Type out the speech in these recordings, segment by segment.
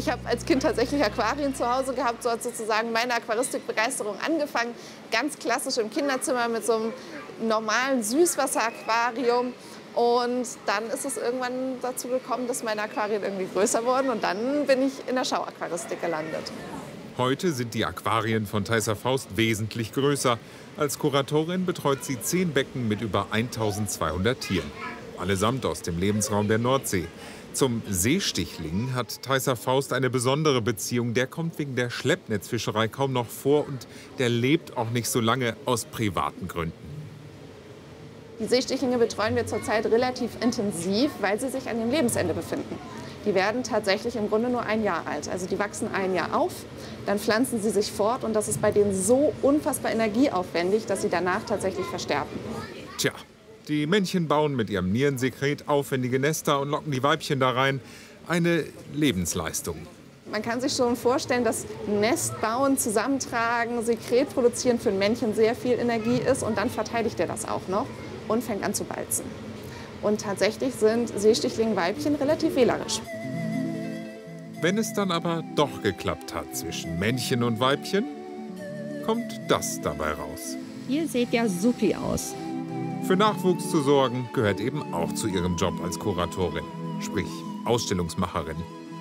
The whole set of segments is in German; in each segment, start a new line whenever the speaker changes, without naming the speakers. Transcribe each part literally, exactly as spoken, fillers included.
Ich habe als Kind tatsächlich Aquarien zu Hause gehabt, so hat sozusagen meine Aquaristikbegeisterung angefangen. Ganz klassisch im Kinderzimmer mit so einem normalen Süßwasseraquarium. Und dann ist es irgendwann dazu gekommen, dass meine Aquarien irgendwie größer wurden. Und dann bin ich in der Schauaquaristik gelandet.
Heute sind die Aquarien von Thaisa Faust wesentlich größer. Als Kuratorin betreut sie zehn Becken mit über eintausendzweihundert Tieren. Allesamt aus dem Lebensraum der Nordsee. Zum Seestichling hat Thaisa Faust eine besondere Beziehung. Der kommt wegen der Schleppnetzfischerei kaum noch vor und der lebt auch nicht so lange aus privaten Gründen.
Die Seestichlinge betreuen wir zurzeit relativ intensiv, weil sie sich an ihrem Lebensende befinden. Die werden tatsächlich im Grunde nur ein Jahr alt. Also die wachsen ein Jahr auf, dann pflanzen sie sich fort und das ist bei denen so unfassbar energieaufwendig, dass sie danach tatsächlich versterben.
Tja, die Männchen bauen mit ihrem Nierensekret aufwendige Nester und locken die Weibchen da rein. Eine Lebensleistung.
Man kann sich schon vorstellen, dass Nest bauen, zusammentragen, Sekret produzieren für ein Männchen sehr viel Energie ist und dann verteidigt er das auch noch und fängt an zu balzen. Und tatsächlich sind Seestichling-Weibchen relativ wählerisch.
Wenn es dann aber doch geklappt hat zwischen Männchen und Weibchen, kommt das dabei raus.
Ihr seht ja supi aus.
Für Nachwuchs zu sorgen, gehört eben auch zu ihrem Job als Kuratorin, sprich Ausstellungsmacherin.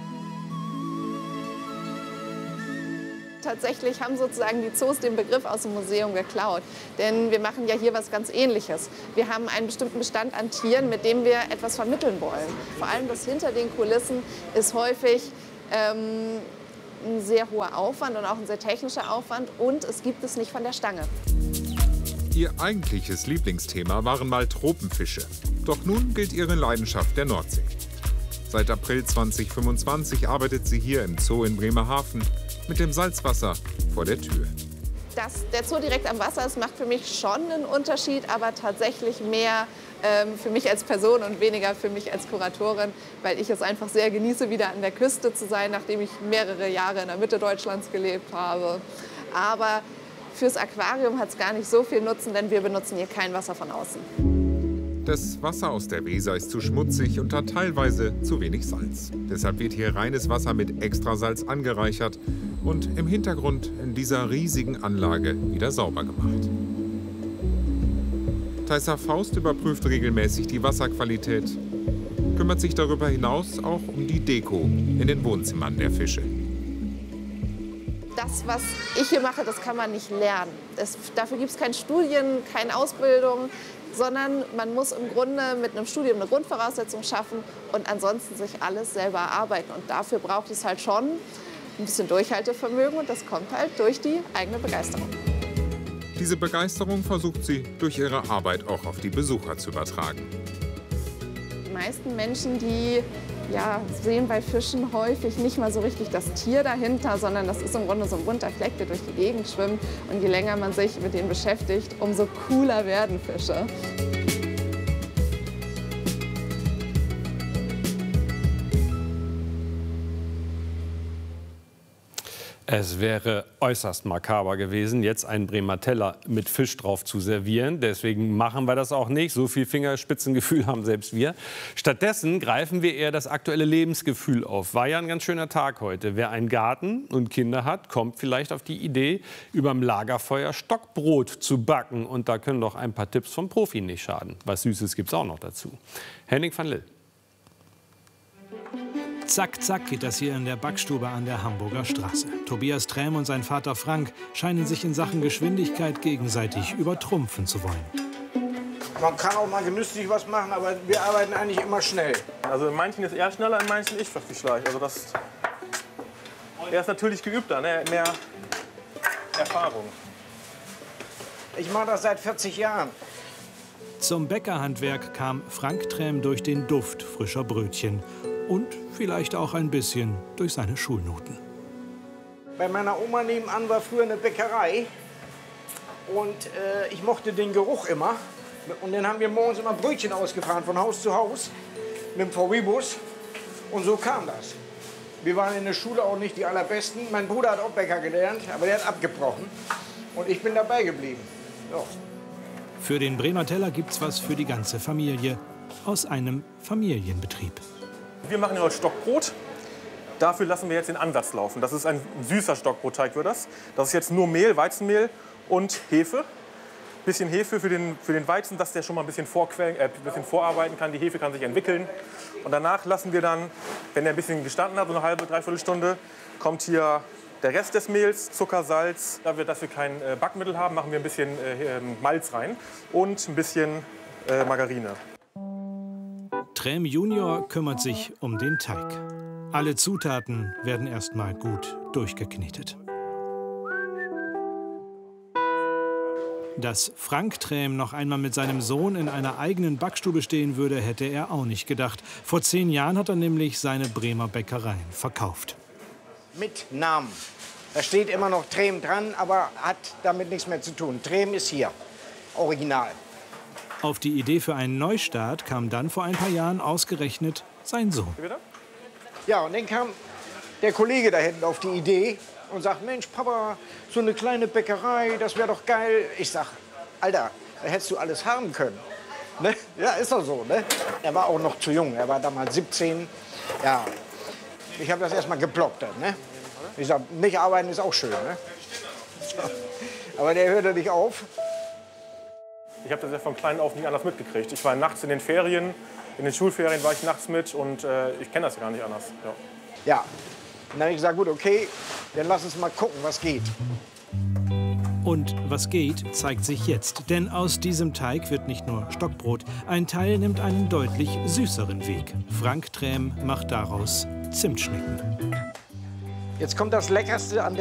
Tatsächlich haben sozusagen die Zoos den Begriff aus dem Museum geklaut. Denn wir machen ja hier was ganz Ähnliches. Wir haben einen bestimmten Bestand an Tieren, mit dem wir etwas vermitteln wollen. Vor allem das hinter den Kulissen ist häufig ähm, ein sehr hoher Aufwand und auch ein sehr technischer Aufwand. Und es gibt es nicht von der Stange.
Ihr eigentliches Lieblingsthema waren mal Tropenfische. Doch nun gilt ihre Leidenschaft der Nordsee. Seit April zweitausendfünfundzwanzig arbeitet sie hier im Zoo in Bremerhaven mit dem Salzwasser vor der Tür.
Dass der Zoo direkt am Wasser ist, macht für mich schon einen Unterschied, aber tatsächlich mehr ähm, für mich als Person und weniger für mich als Kuratorin, weil ich es einfach sehr genieße, wieder an der Küste zu sein, nachdem ich mehrere Jahre in der Mitte Deutschlands gelebt habe. Aber fürs Aquarium hat es gar nicht so viel Nutzen, denn wir benutzen hier kein Wasser von außen.
Das Wasser aus der Weser ist zu schmutzig und hat teilweise zu wenig Salz. Deshalb wird hier reines Wasser mit Extrasalz angereichert und im Hintergrund in dieser riesigen Anlage wieder sauber gemacht. Thaisa Faust überprüft regelmäßig die Wasserqualität, kümmert sich darüber hinaus auch um die Deko in den Wohnzimmern der Fische.
Das, was ich hier mache, das kann man nicht lernen. Es, dafür gibt es keine Studien, keine Ausbildung, sondern man muss im Grunde mit einem Studium eine Grundvoraussetzung schaffen und ansonsten sich alles selber erarbeiten. Und dafür braucht es halt schon ein bisschen Durchhaltevermögen und das kommt halt durch die eigene Begeisterung.
Diese Begeisterung versucht sie durch ihre Arbeit auch auf die Besucher zu übertragen.
Die meisten Menschen, die ja, sehen bei Fischen häufig nicht mal so richtig das Tier dahinter, sondern das ist im Grunde so ein bunter Fleck, der durch die Gegend schwimmt. Und je länger man sich mit denen beschäftigt, umso cooler werden Fische.
Es wäre äußerst makaber gewesen, jetzt einen Bremer Teller mit Fisch drauf zu servieren. Deswegen machen wir das auch nicht. So viel Fingerspitzengefühl haben selbst wir. Stattdessen greifen wir eher das aktuelle Lebensgefühl auf. War ja ein ganz schöner Tag heute. Wer einen Garten und Kinder hat, kommt vielleicht auf die Idee, überm Lagerfeuer Stockbrot zu backen. Und da können doch ein paar Tipps vom Profi nicht schaden. Was Süßes gibt es auch noch dazu. Henning van Lill.
Zack, zack geht das hier in der Backstube an der Hamburger Straße. Tobias Träm und sein Vater Frank scheinen sich in Sachen Geschwindigkeit gegenseitig übertrumpfen zu wollen.
Man kann auch mal genüsslich was machen, aber wir arbeiten eigentlich immer schnell.
Also in manchen ist er schneller, in manchen ich wirklich gleich. Also das, er ist natürlich geübter, ne? Mehr Erfahrung.
Ich mache das seit vierzig Jahren.
Zum Bäckerhandwerk kam Frank Träm durch den Duft frischer Brötchen. Und vielleicht auch ein bisschen durch seine Schulnoten.
Bei meiner Oma nebenan war früher eine Bäckerei. Und äh, ich mochte den Geruch immer. Und dann haben wir morgens immer Brötchen ausgefahren, von Haus zu Haus, mit dem V W-Bus. Und so kam das. Wir waren in der Schule auch nicht die allerbesten. Mein Bruder hat auch Bäcker gelernt, aber der hat abgebrochen. Und ich bin dabei geblieben. Ja.
Für den Bremer Teller gibt's was für die ganze Familie. Aus einem Familienbetrieb.
Wir machen ja Stockbrot. Dafür lassen wir jetzt den Ansatz laufen. Das ist ein süßer Stockbrotteig, wird das. Das ist jetzt nur Mehl, Weizenmehl und Hefe. Bisschen Hefe für den, für den Weizen, dass der schon mal ein bisschen, vorquellen, äh, ein bisschen vorarbeiten kann. Die Hefe kann sich entwickeln. Und danach lassen wir dann, wenn der ein bisschen gestanden hat, so eine halbe, dreiviertel Stunde, kommt hier der Rest des Mehls, Zucker, Salz. Da wir, dass wir kein äh, Backmittel haben, machen wir ein bisschen äh, Malz rein und ein bisschen äh, Margarine.
Träm Junior kümmert sich um den Teig. Alle Zutaten werden erstmal gut durchgeknetet. Dass Frank Träm noch einmal mit seinem Sohn in einer eigenen Backstube stehen würde, hätte er auch nicht gedacht. Vor zehn Jahren hat er nämlich seine Bremer Bäckereien verkauft.
Mit Namen. Da steht immer noch Träm dran, aber hat damit nichts mehr zu tun. Träm ist hier, original.
Auf die Idee für einen Neustart kam dann vor ein paar Jahren ausgerechnet sein Sohn.
Ja, und dann kam der Kollege da hinten auf die Idee und sagt, Mensch, Papa, so eine kleine Bäckerei, das wäre doch geil. Ich sag, Alter, da hättest du alles haben können. Ne? Ja, ist doch so. Ne? Er war auch noch zu jung, er war damals siebzehn. Ja, ich habe das erstmal geblockt. Ne? Ich sag, nicht arbeiten ist auch schön. Ne? Aber der hörte nicht auf.
Ich habe das ja von klein auf nie anders mitgekriegt. Ich war nachts in den Ferien, in den Schulferien war ich nachts mit und äh, ich kenne das gar nicht anders. Ja.
Ja, und dann habe ich gesagt, gut, okay, dann lass uns mal gucken, was geht.
Und was geht, zeigt sich jetzt. Denn aus diesem Teig wird nicht nur Stockbrot. Ein Teil nimmt einen deutlich süßeren Weg. Frank Träm macht daraus Zimtschnecken.
Jetzt kommt das Leckerste an